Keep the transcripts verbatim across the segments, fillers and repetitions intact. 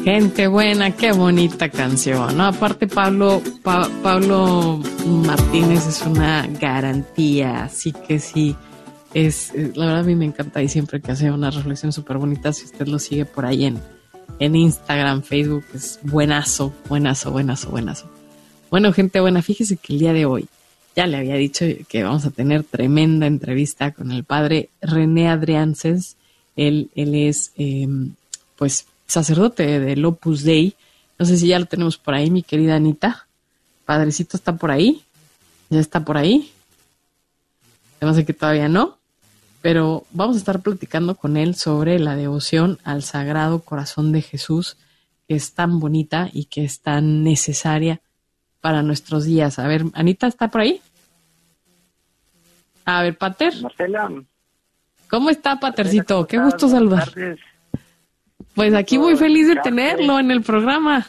Gente buena, qué bonita canción, ¿no? Aparte Pablo, pa- Pablo Martínez es una garantía, así que sí, es, es- la verdad a mí me encanta y siempre que hace una reflexión súper bonita, si usted lo sigue por ahí en, en Instagram, Facebook, es buenazo, buenazo, buenazo, buenazo. Bueno, gente buena, fíjese que el día de hoy ya le había dicho que vamos a tener tremenda entrevista con el padre René Adriances. Él, él es, eh, pues, sacerdote del Opus Dei. No sé si ya lo tenemos por ahí, mi querida Anita. Padrecito está por ahí. Ya está por ahí. Además de que todavía no. Pero vamos a estar platicando con él sobre la devoción al Sagrado Corazón de Jesús, que es tan bonita y que es tan necesaria para nuestros días. A ver, Anita, ¿está por ahí? A ver, Pater. Marcela. ¿Cómo está, Patercito? Marcela, Qué ¿cómo gusto estás? saludar. Buenas tardes. Pues aquí muy feliz de tenerlo en el programa.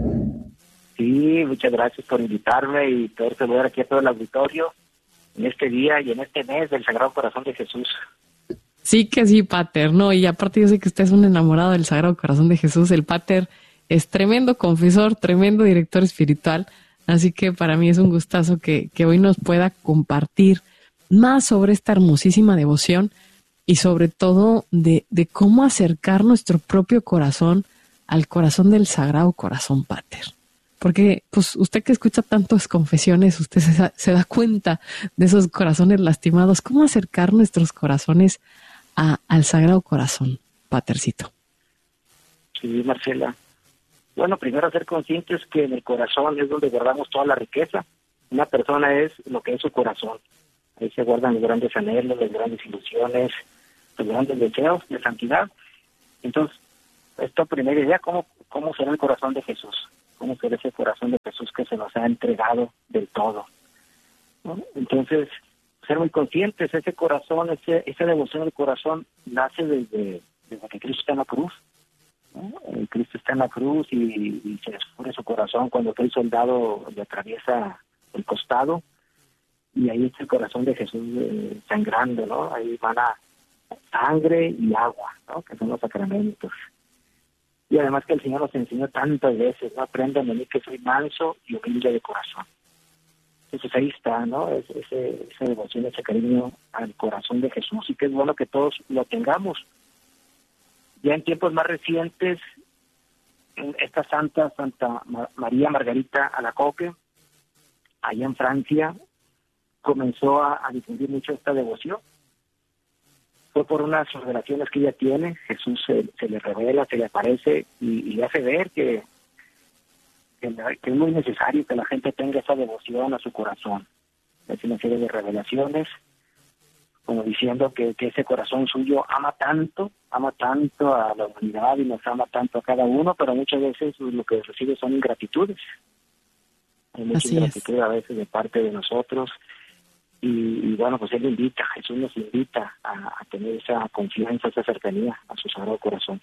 Sí, muchas gracias por invitarme y poder saludar aquí a todo el auditorio en este día y en este mes del Sagrado Corazón de Jesús. Sí que sí, Pater, no, y aparte yo sé que usted es un enamorado del Sagrado Corazón de Jesús. El Pater es tremendo confesor, tremendo director espiritual, así que para mí es un gustazo que, que hoy nos pueda compartir más sobre esta hermosísima devoción y sobre todo de, de cómo acercar nuestro propio corazón al corazón del Sagrado Corazón, Pater. Porque pues usted que escucha tantas confesiones, usted se da, se da cuenta de esos corazones lastimados. ¿Cómo acercar nuestros corazones a, al Sagrado Corazón, Patercito? Sí, Marcela. Bueno, primero ser conscientes que en el corazón es donde guardamos toda la riqueza. Una persona es lo que es su corazón. Ahí se guardan los grandes anhelos, las grandes ilusiones, los grandes deseos de santidad. Entonces, esta primera idea, ¿cómo, cómo será el corazón de Jesús? ¿Cómo será ese corazón de Jesús que se nos ha entregado del todo? ¿No? Entonces, ser muy conscientes, ese corazón, ese, esa devoción del corazón nace desde, desde que Cristo está en la cruz. ¿No? El Cristo está en la cruz y, y se descubre su corazón cuando aquel soldado le atraviesa el costado. Y ahí está el corazón de Jesús eh, sangrando, ¿no? Ahí van a sangre y agua, ¿no? Que son los sacramentos. Y además que el Señor nos enseñó tantas veces, ¿no? Aprendan de mí que soy manso y humilde de corazón. Entonces ahí está, ¿no? Es, ese, esa devoción, ese cariño al corazón de Jesús, y que es bueno que todos lo tengamos. Ya en tiempos más recientes, esta santa, Santa María Margarita Alacoque, allá en Francia, comenzó a, a difundir mucho esta devoción. Fue por unas revelaciones que ella tiene. Jesús se, se le revela, se le aparece y, y le hace ver que, que, que es muy necesario que la gente tenga esa devoción a su corazón. Es una serie de revelaciones, como diciendo que, que ese corazón suyo ama tanto, ama tanto a la humanidad y nos ama tanto a cada uno, pero muchas veces lo que recibe son ingratitudes. Hay mucha Así ingratitud es. a veces de parte de nosotros. Y, y bueno, pues Él invita, Jesús nos invita a, a tener esa confianza, esa cercanía a su Sagrado Corazón.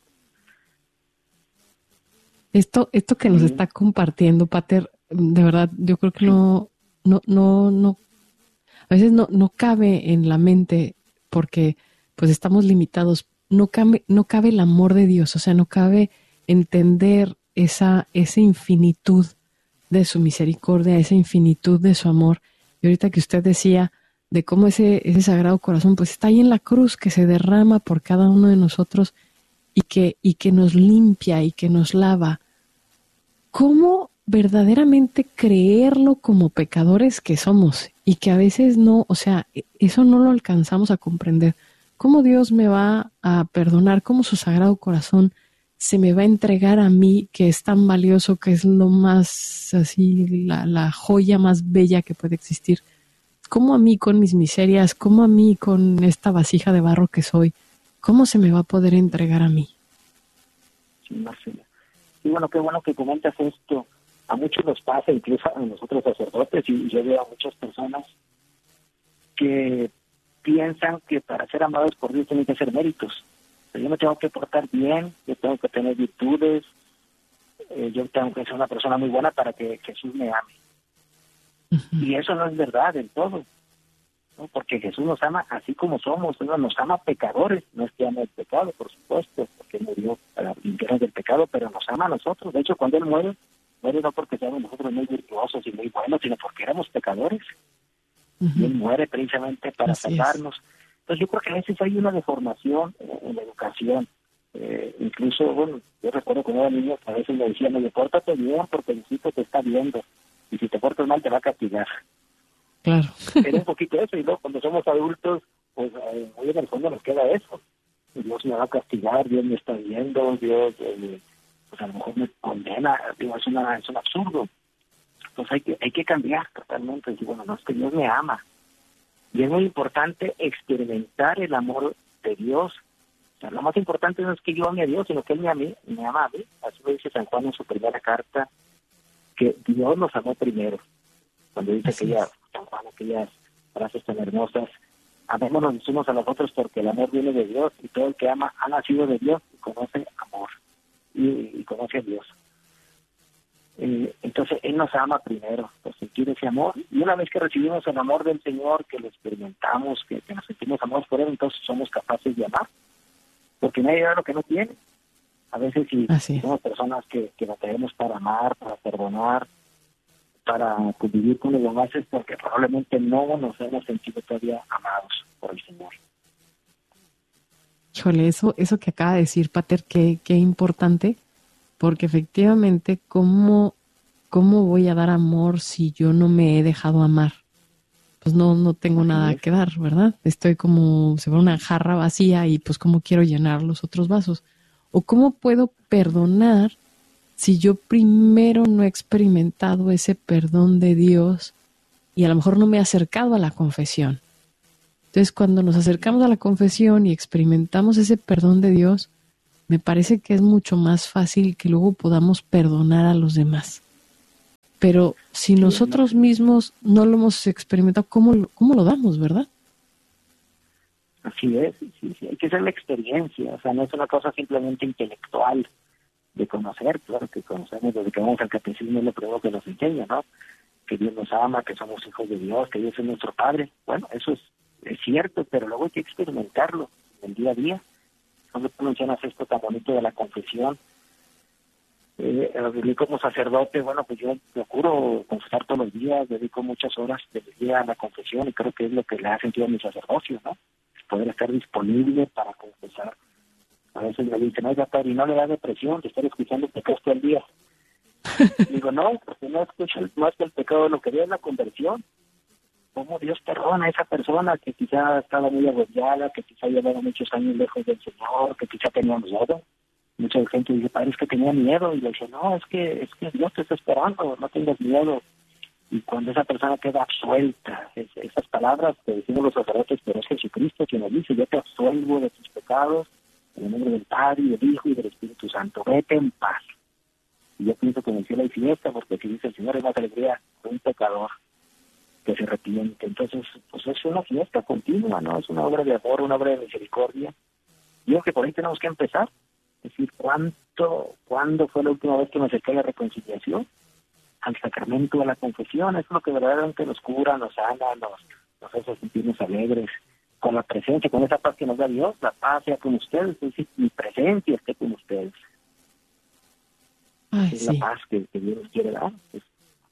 Esto, esto que Sí. nos está compartiendo, Pater, de verdad, yo creo que no, no, no, no, a veces no, no cabe en la mente porque pues estamos limitados. No cabe, no cabe el amor de Dios, o sea, no cabe entender esa, esa infinitud de su misericordia, esa infinitud de su amor. Y ahorita que usted decía de cómo ese, ese Sagrado Corazón pues está ahí en la cruz, que se derrama por cada uno de nosotros y que, y que nos limpia y que nos lava. ¿Cómo verdaderamente creerlo como pecadores que somos? Y que a veces no, o sea, eso no lo alcanzamos a comprender. ¿Cómo Dios me va a perdonar? ¿Cómo su Sagrado Corazón se me va a entregar a mí, que es tan valioso, que es lo más, así, la, la joya más bella que puede existir? ¿Cómo a mí con mis miserias, cómo a mí con esta vasija de barro que soy, cómo se me va a poder entregar a mí? Sí, Marcela. Y bueno, qué bueno que comentas esto. A muchos nos pasa, incluso a nosotros sacerdotes, y yo veo a muchas personas que piensan que para ser amados por Dios tienen que hacer méritos. Yo me tengo que portar bien, yo tengo que tener virtudes, eh, yo tengo que ser una persona muy buena para que Jesús me ame. Uh-huh. Y eso no es verdad del todo, ¿no? Porque Jesús nos ama así como somos, ¿no? Nos ama pecadores, no es que ame el pecado, por supuesto, porque murió para limpiarnos del pecado. pecado, pero nos ama a nosotros. De hecho, cuando Él muere, muere no porque seamos nosotros muy virtuosos y muy buenos, sino porque éramos pecadores. Uh-huh. Y Él muere precisamente para Así salvarnos. Es. Entonces yo creo que a veces hay una deformación en, en la educación. Eh, incluso, bueno, yo recuerdo cuando era niño, a veces me decían, oye, pórtate bien porque el hijo te está viendo, y si te portas mal te va a castigar. Claro. Era un poquito eso, y luego cuando somos adultos, pues eh, muy en el fondo nos queda eso. Dios me va a castigar, Dios me está viendo, Dios, eh, pues a lo mejor me condena, digo, es, una, es un absurdo. Entonces hay que, hay que cambiar totalmente, decir, bueno, no, es que Dios me ama. Y es muy importante experimentar el amor de Dios. O sea, lo más importante no es que yo ame a Dios, sino que Él me, ame, me ama a mí. Así lo dice San Juan en su primera carta, que Dios nos amó primero. Cuando dice Así aquella, es. San Juan, aquellas frases tan hermosas, amémonos unos a los otros porque el amor viene de Dios, y todo el que ama ha nacido de Dios y conoce amor, y, y conoce a Dios. Eh, entonces Él nos ama primero, por sentir ese amor, y una vez que recibimos el amor del Señor, que lo experimentamos, que, que nos sentimos amados por Él, entonces somos capaces de amar, porque nadie da lo que no tiene. A veces si somos personas que, que batallamos para amar, para perdonar, para convivir con los demás, es porque probablemente no nos hemos sentido todavía amados por el Señor. Híjole, eso, eso que acaba de decir, Pater, qué, qué importante, porque efectivamente, ¿cómo, ¿cómo voy a dar amor si yo no me he dejado amar? Pues no, no tengo Así nada es. que dar, ¿verdad? Estoy como, se ve una jarra vacía y pues ¿cómo quiero llenar los otros vasos? ¿O cómo puedo perdonar si yo primero no he experimentado ese perdón de Dios y a lo mejor no me he acercado a la confesión? Entonces, cuando nos acercamos a la confesión y experimentamos ese perdón de Dios, me parece que es mucho más fácil que luego podamos perdonar a los demás. Pero si nosotros mismos no lo hemos experimentado, ¿cómo, cómo lo damos, verdad? Así es, sí, sí, hay que hacer la experiencia, o sea, no es una cosa simplemente intelectual de conocer, claro que conocemos desde que vamos al catecismo, es lo primero que nos enseña, ¿no? Que Dios nos ama, que somos hijos de Dios, que Dios es nuestro Padre. Bueno, eso es, es cierto, pero luego hay que experimentarlo en el día a día. Cuando tú mencionas esto tan bonito de la confesión, eh, como sacerdote, bueno, pues yo procuro confesar todos los días, dedico muchas horas del día a la confesión y creo que es lo que le ha sentido a mi sacerdocio, ¿no? Poder estar disponible para confesar. A veces me dicen, oiga, padre, ¿y no le da depresión de estar escuchando pecados todo el día? Digo, no, porque no escucho más que el pecado, lo que veo es la conversión. Cómo Dios perdona a esa persona que quizá estaba muy arrollada, que quizá llevaba muchos años lejos del Señor, que quizá tenía miedo. Mucha gente dice, padre, es que tenía miedo. Y le dice, no, es que, es que Dios te está esperando, no tengas miedo. Y cuando esa persona queda absuelta, es, esas palabras que decimos los sacerdotes, pero es Jesucristo quien nos dice, yo te absuelvo de tus pecados, en el nombre del Padre, y del Hijo, y del Espíritu Santo, vete en paz. Y yo pienso que en el cielo hay fiesta, porque si dice el Señor es más alegría de un pecador que se arrepiente. Entonces, pues es una fiesta continua, ¿no? Es una obra de amor, una obra de misericordia. Yo creo que por ahí tenemos que empezar. Es decir, ¿cuánto, ¿cuándo fue la última vez que me acerqué a la reconciliación? Al sacramento de la confesión. Es lo que verdaderamente nos cura, nos sana, nos, nos hace sentirnos alegres. Con la presencia, con esa paz que nos da Dios, la paz sea con ustedes, es decir, mi presencia esté con ustedes. Ay, es sí. la paz que, que Dios nos quiere dar. Es,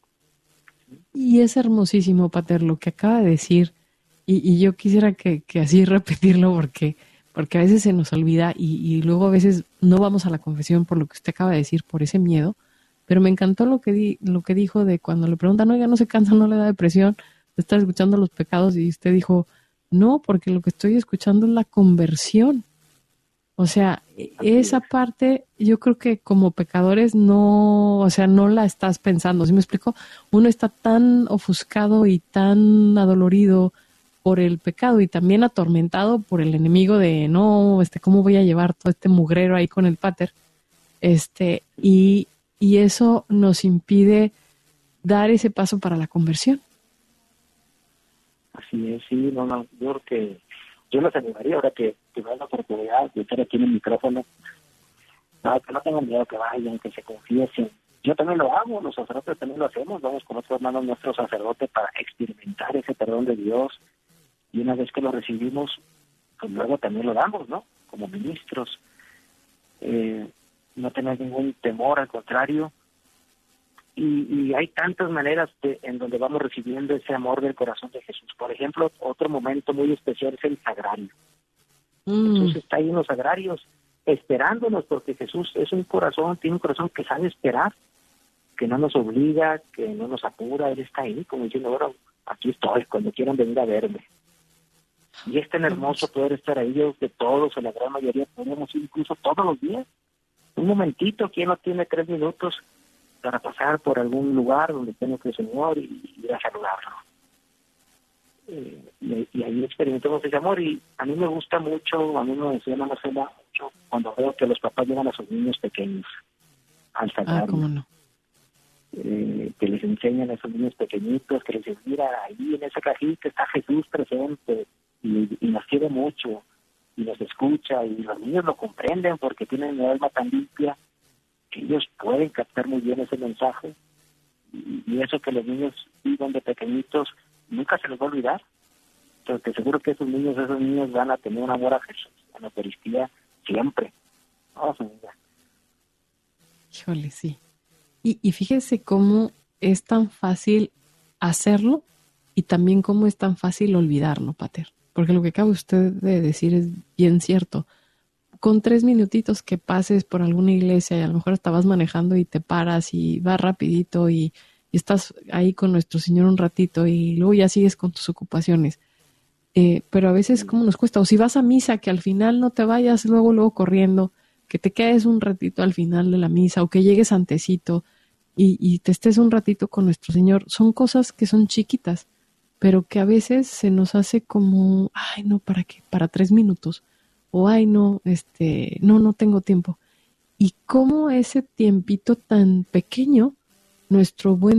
Y es hermosísimo, Pater, lo que acaba de decir, y, y yo quisiera que, que así repetirlo porque, porque a veces se nos olvida y, y luego a veces no vamos a la confesión por lo que usted acaba de decir, por ese miedo, pero me encantó lo que di, lo que dijo de cuando le preguntan, oiga, ¿no se cansa, no le da depresión de estar escuchando los pecados? Y usted dijo, no, porque lo que estoy escuchando es la conversión. O sea, esa parte yo creo que como pecadores no, o sea, no la estás pensando, ¿sí me explico? Uno está tan ofuscado y tan adolorido por el pecado y también atormentado por el enemigo de no, este, ¿cómo voy a llevar todo este mugrero ahí con el Pater? Este, y, y eso nos impide dar ese paso para la conversión. Así es, sí, no, no, yo creo que yo les animaría ahora que, que vean la oportunidad de estar aquí en el micrófono, no, que no tengan miedo, que vayan, que se confiesen. Yo también lo hago, los sacerdotes también lo hacemos, vamos con otros hermanos nuestros sacerdotes para experimentar ese perdón de Dios, y una vez que lo recibimos, pues luego también lo damos, ¿no? Como ministros. Eh, no tener ningún temor, al contrario. Y, y hay tantas maneras de, en donde vamos recibiendo ese amor del corazón de Jesús. Por ejemplo, otro momento muy especial es el sagrario. Mm. Jesús está ahí en los sagrarios esperándonos, porque Jesús es un corazón, tiene un corazón que sabe esperar, que no nos obliga, que no nos apura. Él está ahí como diciendo, ahora aquí estoy, cuando quieran venir a verme. Y es tan hermoso poder estar ahí. Yo, de todos, en la gran mayoría, podemos ir incluso todos los días. Un momentito, ¿quién no tiene tres minutos para pasar por algún lugar donde tengo que el Señor y ir a saludarlo? Eh, y, y ahí experimentamos ese amor. Y a mí me gusta mucho, a mí me emociona mucho cuando veo que los papás llevan a sus niños pequeños al sagrario. Ah, ¿cómo no? Eh, que les enseñan a esos niños pequeñitos, que les dicen, mira, ahí en esa cajita está Jesús presente y, y nos quiere mucho y nos escucha, y los niños lo comprenden porque tienen el alma tan limpia que ellos pueden captar muy bien ese mensaje, y, y eso que los niños viven de pequeñitos nunca se les va a olvidar. Entonces te seguro que esos niños, esos niños van a tener un amor a Jesús, a la Eucaristía siempre. Oh, señora. Híjole, sí. Y, y fíjese cómo es tan fácil hacerlo y también cómo es tan fácil olvidarlo, Pater. Porque lo que acaba usted de decir es bien cierto. Con tres minutitos que pases por alguna iglesia y a lo mejor hasta vas manejando y te paras y vas rapidito y, y estás ahí con nuestro Señor un ratito y luego ya sigues con tus ocupaciones. Eh, pero a veces cómo nos cuesta. O si vas a misa, que al final no te vayas luego, luego corriendo, que te quedes un ratito al final de la misa o que llegues antecito y, y te estés un ratito con nuestro Señor. Son cosas que son chiquitas, pero que a veces se nos hace como, ay, no, ¿para qué? Para tres minutos. O, ay, no, este, no, no tengo tiempo. Y cómo ese tiempito tan pequeño, nuestro buen